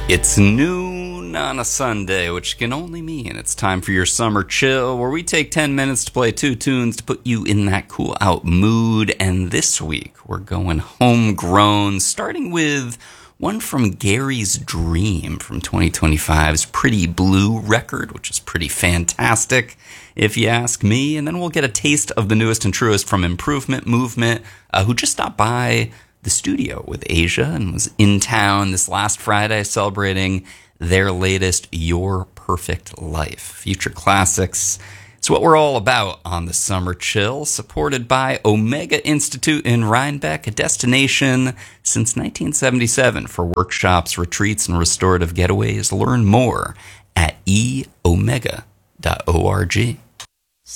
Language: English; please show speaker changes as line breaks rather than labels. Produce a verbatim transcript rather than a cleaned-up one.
It's noon on a Sunday, which can only mean it's time for your summer chill, where we take ten minutes to play two tunes to put you in that cool out mood. And this week, we're going homegrown, starting with one from Gary's Dream from twenty twenty-five's Pretty Blue record, which is pretty fantastic, if you ask me. And then we'll get a taste of the newest and truest from Improvement Movement, uh, who just stopped by the studio with Asia and was in town this last Friday celebrating their latest Your Perfect Life. Future classics. It's what we're all about on the Summer Chill, supported by Omega Institute in Rhinebeck, a destination since nineteen seventy-seven for workshops, retreats, and restorative getaways. Learn more at e omega dot org.